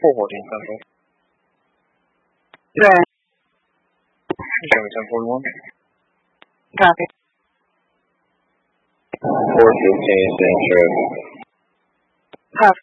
Forwarding Central. Yeah, Showing 1041. copy. 415 Central. Copy.